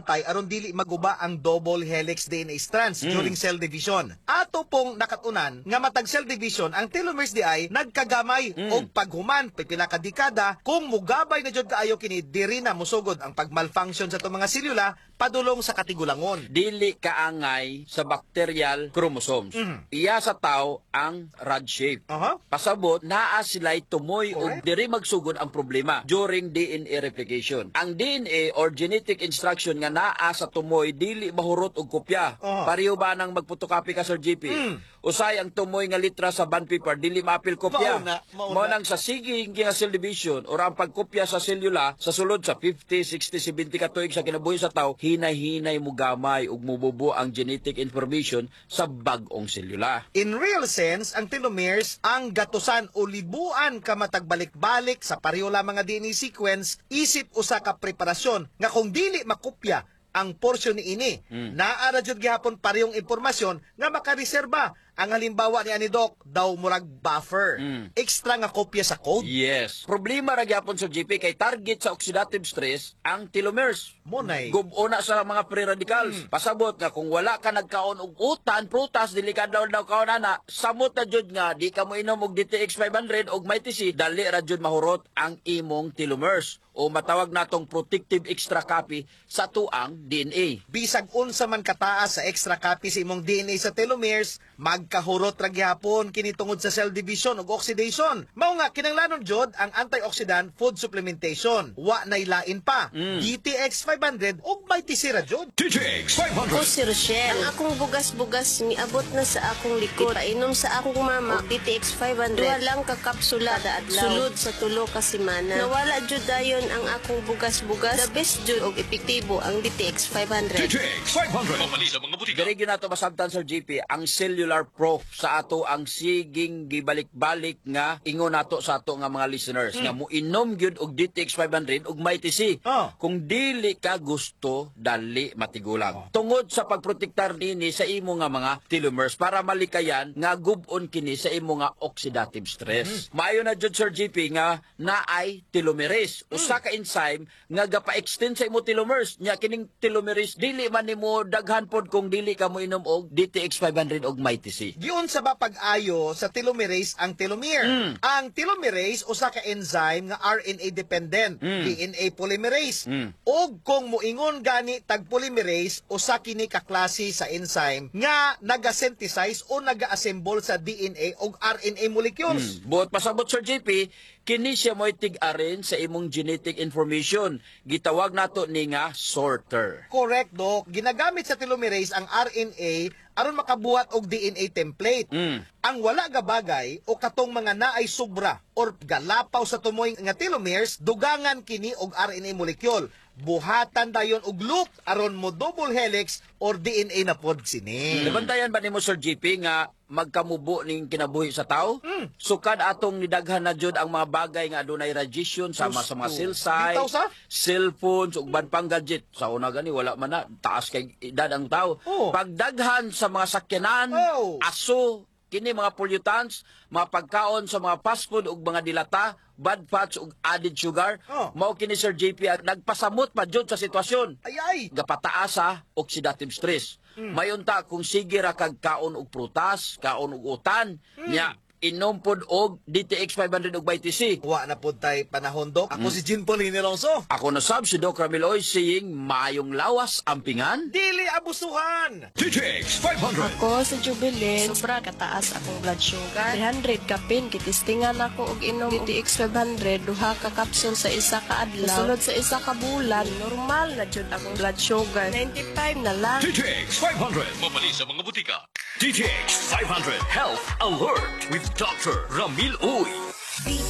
pantay aron dili maguba ang double helix DNA strands during cell division. Ato pong nakatunan nga matag cell division ang telomeres di ay nagkagamay og paghuman pipila ka dekada kung mugabay na jud kaayo kini diri na musugod ang pagmalfunction sa itong mga selula padulong sa katigulangon. Dili kaangay sa bacterial chromosomes. Iya sa tao ang rod shape. Pasabot, naa sila'y tumoy o diri magsugod ang problema during DNA replication. Ang DNA or genetic instruction nga naa sa tumoy dili mahurot og kopya. Pareho ba nang magpotocopy ka, Sir JP? Usay ang tumoy nga litra sa bond paper dili maapil kopya. Mao nang sa siging nga cell division or ang pagkopya sa selula sa sulod sa 50, 60, 70 ka tuig sa kinabuhi sa tao, hinay-hinay mo gamay ug mububo ang genetic information sa bag-ong selula. In real sense, ang telomeres ang gatusan o libuan ka matagbalik-balik sa pareho lamang nga DNA sequence isip usa ka preparasyon nga kung dili makopya ang porsyon ni ini, naara jud gihapon parehong impormasyon nga makareserba. Ang halimbawa ni Doc, daw murag buffer. Extra nga kopya sa code. Yes. Problema ra gyapon sa GP kay target sa oxidative stress ang telomeres. Monay. Gubona sa mga free radicals. Pasabot nga kung wala ka nagkaon og utan, prutas, dili ka daw kaon ana, samot na jud nga di ka mo inom og DTX 500 og may TC, dali ra jud mahurot ang imong telomeres o matawag natong protective extra copy sa tuang DNA. Bisag unsa man kataas sa extra copy sa imong DNA sa telomeres, magkahurot ra gyapon kini tungod sa cell division ug oxidation. Mao nga kinahanglanon jud ang antioxidant food supplementation. Wa nay lain pa. DTX 500 ug may tisira jud. DTX Ako 500. si Rochelle. Ang akong bugas-bugas niabot na sa akong likod. Painom sa akong mama og DTX 500. Duha lang ka kapsula kada adlaw. Sulod sa tulo ka semana. Nawala jud dayon ang akong bugas-bugas. The best jud og epektibo ang DTX 500. DTX 500. Mapali sa mga butika. Diri gyud nato masabtan, Sir GP, ang cellular proof sa ato ang siging gibalik-balik nga ingon nato sa ato nga mga listeners nga muinom gyud og DTX 500 ug may TC. Kung dili ka gusto, dali matigulang. Tungod sa pagprotektar nini sa imo nga mga telomeres para malikayan nga gub-on kini sa imo nga oxidative stress. Maayo na jud, Sir GP, nga naay telomerase, usa ka enzyme nga gapa-extend sa imo telomeres. Nya kining telomerase dili man nimo daghan pod kung dili ka mo inom og DTX 500 og may TC. Giun sa ba pag-ayo sa telomerase ang telomere. Ang telomerase usa ka enzyme nga RNA dependent, DNA polymerase. Og kung moingon gani tag polymerase, usa kini ka klase sa enzyme nga naga-synthesize o naga-assemble sa DNA og RNA molecules. Buot pasabot, Sir JP, kini siya mo'y tig-arin sa imong genetic information. Gitawag nato ni nga sorter. Correct, Doc. Ginagamit sa telomerase ang RNA aron makabuhat og DNA template. Ang wala nga bagay o katong mga naay sobra or galapaw sa tumoy nga telomeres, dugangan kini og RNA molecule. Buhatan dayon og loop aron mo double helix or DNA na pod sini. Nabantayan ba nimo, Sir JP, nga magkamubo ning kinabuhi sa tao? Sukad atong nidaghan na jud ang mga bagay nga adunay radiation sama sa mga cell site, Bitaw sa? cellphones ug ban pang gadget. Sa una gani wala man na taas kay edad ang tao. Pagdaghan sa mga sakyanan, aso, kini mga pollutants, mga pagkaon sa mga fast food ug mga dilata, bad fats ug added sugar, mao kini, Sir JP, at nagpasamot pa jud sa sitwasyon. Ay! Gapataas sa oxidative stress. Mayunta kung sige ra kag kaon og prutas, kaon og utan, nya inom pod og DTX 500 og may TC. Wa na pod tay panahon, Doc. Ako si Jean Paul Hinilongso. Ako na sab si Doc Ramiloy saying mayong lawas ampingan. Dili abusuhan! DTX 500. Ako sa Jubilee, sobra kataas akong blood sugar. 300 kapin, kitistingan ako og inom DTX 500, duha ka kapsul sa isa ka adlaw. Sulod sa isa ka bulan, normal na jud akong blood sugar. 95 na lang. DTX 500. Mapali sa mga butika. DTX 500 Health Alert with Dr. Ramil Uy.